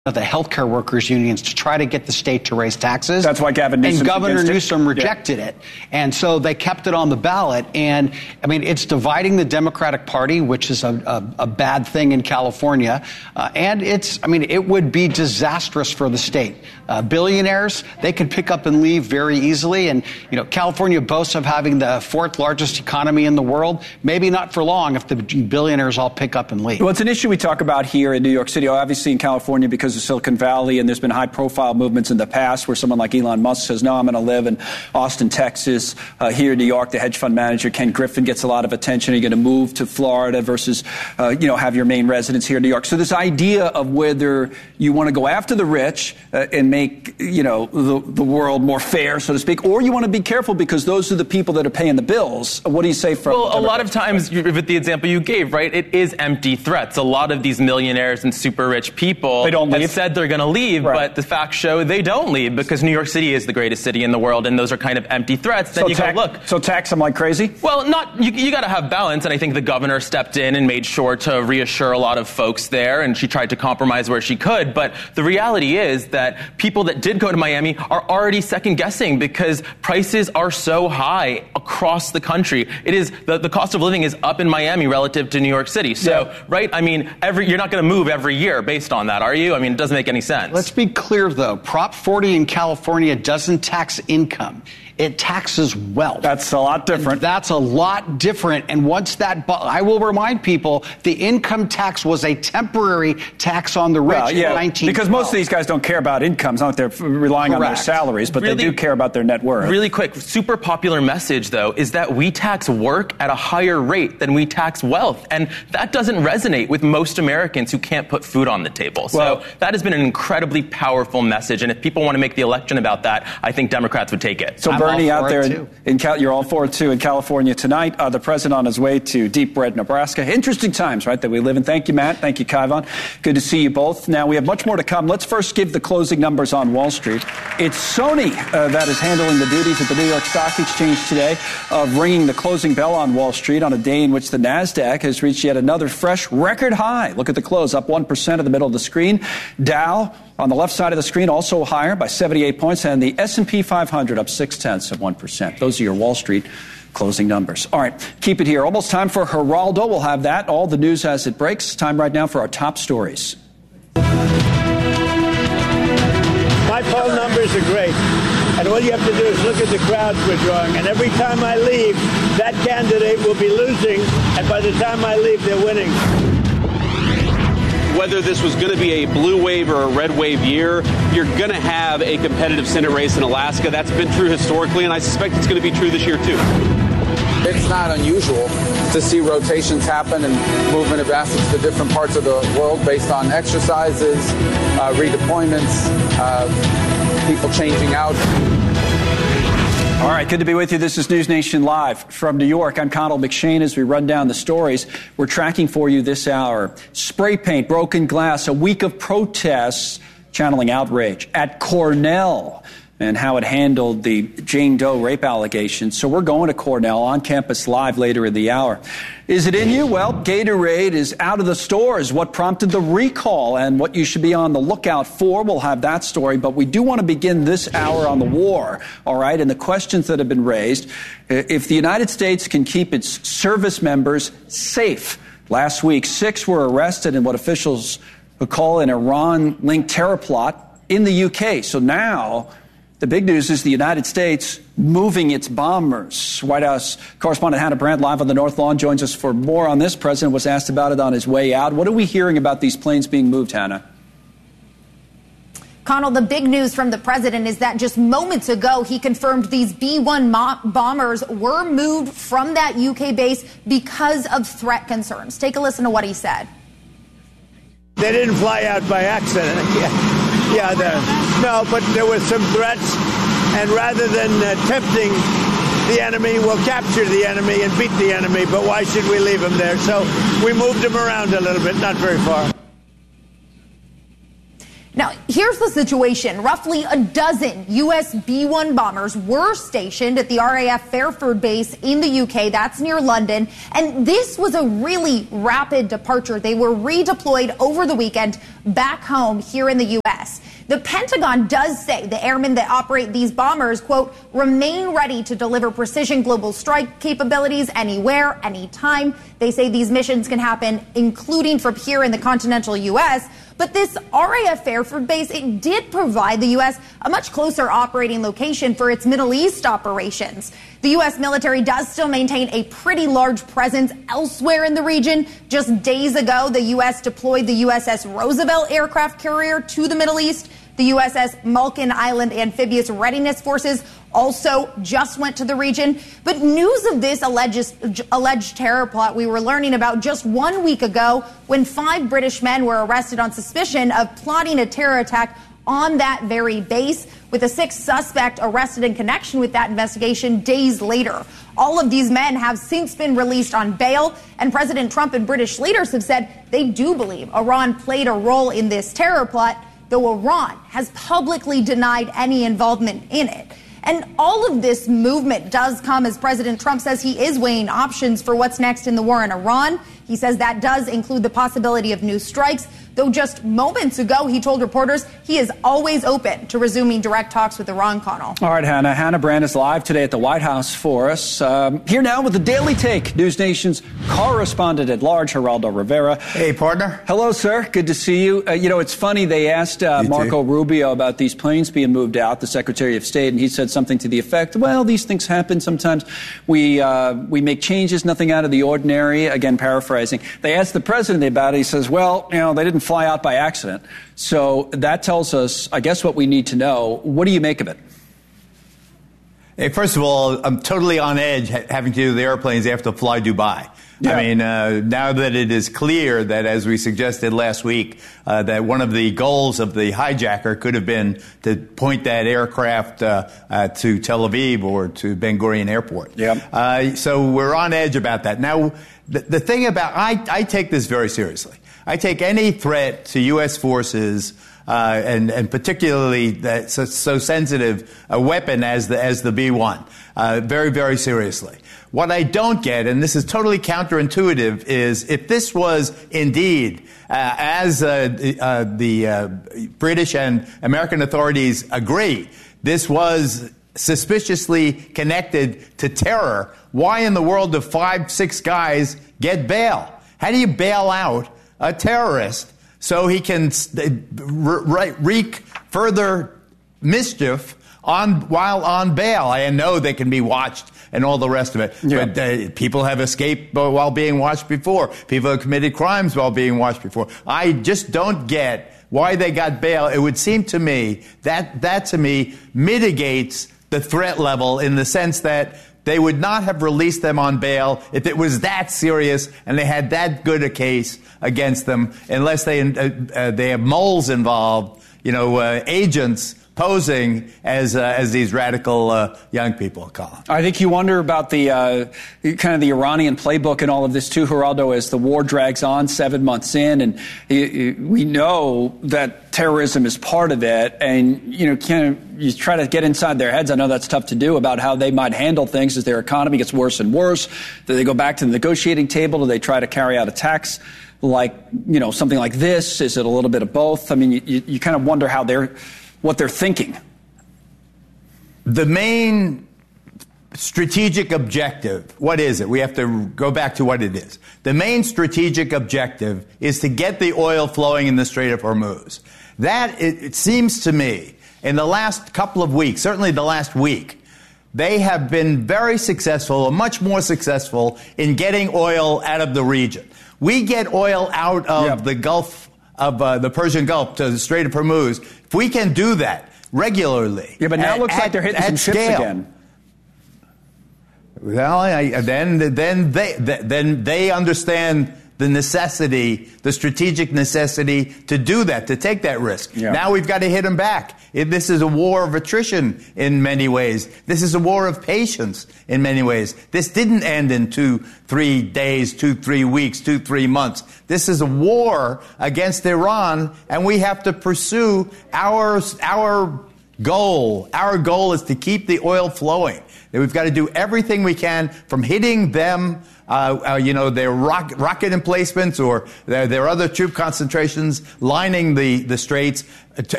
of the healthcare workers unions to try to get the state to raise taxes. That's why Gavin Newsom and Governor Newsom rejected it. And so they kept it on the ballot. And I mean, it's dividing the Democratic Party, which is a bad thing in California. And it would be disastrous for the state. Billionaires, they could pick up and leave very easily. And, California boasts of having the fourth largest economy in the world. Maybe not for long if the billionaires all pick up and leave. Well, it's an issue we talk about here in New York City, obviously in California because of Silicon Valley, and there's been high-profile movements in the past where someone like Elon Musk says, no, I'm going to live in Austin, Texas. Here in New York, the hedge fund manager, Ken Griffin, gets a lot of attention. Are you going to move to Florida versus, have your main residence here in New York? So this idea of whether you want to go after the rich and make, the world more fair, so to speak, or you want to be careful because those are the people that are paying the bills. What do you say from Well, a lot of times, with the example you gave, right, it is empty threats. A lot of these millionaires and super rich people have said they're going to leave, right. But the facts show they don't leave because New York City is the greatest city in the world, and those are kind of empty threats. Then So tax them like crazy? Well, you got to have balance, and I think the governor stepped in and made sure to reassure a lot of folks there, and she tried to compromise where she could. But the reality is that people that did go to Miami are already second-guessing because prices are so high across the country. It is the cost of living is up in Miami relative to New York City. So, right, I mean, you're not going to move every year based on that, are you? I mean, it doesn't make any sense. Let's be clear, though. Prop 40 in California doesn't tax income. It taxes wealth. That's a lot different. And that's a lot different. And once I will remind people, the income tax was a temporary tax on the rich in 1912. Because most of these guys don't care about incomes, not they're relying on their salaries, but they do care about their net worth. Really quick, super popular message, though, is that we tax work at a higher rate than we tax wealth. And that doesn't resonate with most Americans who can't put food on the table. So that has been an incredibly powerful message. And if people want to make the election about that, I think Democrats would take it. So Bernie out there, you're all for it too in California tonight. The president on his way to Deep Red, Nebraska. Interesting times, right, that we live in. Thank you, Matt. Thank you, Kaivan. Good to see you both. Now, we have much more to come. Let's first give the closing numbers on Wall Street. It's Sony that is handling the duties at the New York Stock Exchange today of ringing the closing bell on Wall Street on a day in which the NASDAQ has reached yet another fresh record high. Look at the close, up 1% in the middle of the screen. Dow on the left side of the screen, also higher by 78 points, and the S&P 500 up 0.6%. Those are your Wall Street closing numbers. All right, keep it here. Almost time for Geraldo. We'll have that, all the news as it breaks. Time right now for our top stories. My poll numbers are great. And all you have to do is look at the crowds we're drawing. And every time I leave, that candidate will be losing. And by the time I leave, they're winning. Whether this was going to be a blue wave or a red wave year, you're going to have a competitive Senate race in Alaska. That's been true historically, and I suspect it's going to be true this year, too. It's not unusual to see rotations happen and movement of assets to different parts of the world based on exercises, redeployments, people changing out. All right, good to be with you. This is News Nation Live from New York. I'm Connell McShane as we run down the stories we're tracking for you this hour. Spray paint, broken glass, a week of protests channeling outrage at Cornell and how it handled the Jane Doe rape allegations. So we're going to Cornell on campus live later in the hour. Is it in you? Well, Gatorade is out of the stores. What prompted the recall and what you should be on the lookout for? We'll have that story. But we do want to begin this hour on the war, all right, and the questions that have been raised. If the United States can keep its service members safe. Last week, 6 were arrested in what officials would call an Iran-linked terror plot in the UK. So now the big news is the United States moving its bombers. White House correspondent Hannah Brandt, live on the North Lawn, joins us for more on this. President was asked about it on his way out. What are we hearing about these planes being moved, Hannah? Connell, the big news from the president is that just moments ago, he confirmed these B-1 bombers were moved from that UK base because of threat concerns. Take a listen to what he said. They didn't fly out by accident. No, but there were some threats, and rather than tempting the enemy, we'll capture the enemy and beat the enemy, but why should we leave them there? So we moved them around a little bit, not very far. Now, here's the situation. Roughly a dozen U.S. B-1 bombers were stationed at the RAF Fairford base in the UK. That's near London. And this was a really rapid departure. They were redeployed over the weekend back home here in the U.S. The Pentagon does say the airmen that operate these bombers, quote, remain ready to deliver precision global strike capabilities anywhere, anytime. They say these missions can happen, including from here in the continental U.S., but this RAF Fairford base, it did provide the U.S. a much closer operating location for its Middle East operations. The U.S. military does still maintain a pretty large presence elsewhere in the region. Just days ago, the U.S. deployed the USS Roosevelt aircraft carrier to the Middle East. The USS Malkin Island Amphibious Readiness Forces also just went to the region. But news of this alleged terror plot we were learning about just 1 week ago when 5 British men were arrested on suspicion of plotting a terror attack on that very base, with a 6th suspect arrested in connection with that investigation days later. All of these men have since been released on bail, and President Trump and British leaders have said they do believe Iran played a role in this terror plot, though Iran has publicly denied any involvement in it. And all of this movement does come as President Trump says he is weighing options for what's next in the war in Iran. He says that does include the possibility of new strikes, though just moments ago he told reporters he is always open to resuming direct talks with Iran, Connell. All right, Hannah. Hannah Brand is live today at the White House for us. Here now with the Daily Take, News Nation's correspondent at large, Geraldo Rivera. Hey, partner. Hello, sir. Good to see you. It's funny. They asked Marco Rubio about these planes being moved out, the Secretary of State, and he said something to the effect, well, these things happen sometimes. We make changes, nothing out of the ordinary. Again, paraphrasing. They asked the president about it. He says, well, they didn't fly out by accident. So that tells us, I guess, what we need to know. What do you make of it? Hey, first of all, I'm totally on edge having to do with the airplanes they have to fly Dubai. Yeah. I mean, now that it is clear that, as we suggested last week, that one of the goals of the hijacker could have been to point that aircraft to Tel Aviv or to Ben Gurion Airport. Yeah. So we're on edge about that. Now, the thing about I take this very seriously. I take any threat to U.S. forces, and particularly so sensitive a weapon as the B-1, very, very seriously. What I don't get, and this is totally counterintuitive, is if this was indeed, as the British and American authorities agree, this was suspiciously connected to terror, why in the world do 5-6 guys get bail? How do you bail out a terrorist so he can wreak further mischief while on bail? I know they can be watched and all the rest of it. Yeah. But people have escaped while being watched before. People have committed crimes while being watched before. I just don't get why they got bail. It would seem to me that to me mitigates the threat level in the sense that they would not have released them on bail if it was that serious and they had that good a case against them, unless they have moles involved, agents posing as these radical young people, Colin. I think you wonder about the kind of the Iranian playbook and all of this too, Geraldo, as the war drags on 7 months in, and we know that terrorism is part of it, and you try to get inside their heads. I know that's tough to do, about how they might handle things as their economy gets worse and worse. Do they go back to the negotiating table? Do they try to carry out attacks like something like this? Is it a little bit of both? I mean, you kind of wonder what they're thinking. The main strategic objective, what is it? We have to go back to what it is. The main strategic objective is to get the oil flowing in the Strait of Hormuz. That, it seems to me, in the last couple of weeks, certainly the last week, they have been very successful, or much more successful, in getting oil out of the region. We get oil out of the Gulf of the Persian Gulf to the Strait of Hormuz. If we can do that regularly, but now it looks like they're hitting some ships again. Well, then they understand the necessity, the strategic necessity to do that, to take that risk. Yeah. Now we've got to hit them back. This is a war of attrition in many ways. This is a war of patience in many ways. This didn't end in 2-3 days, 2-3 weeks, 2-3 months. This is a war against Iran, and we have to pursue our goal. Our goal is to keep the oil flowing. We've got to do everything we can from hitting them, their rocket emplacements or their other troop concentrations lining the straits,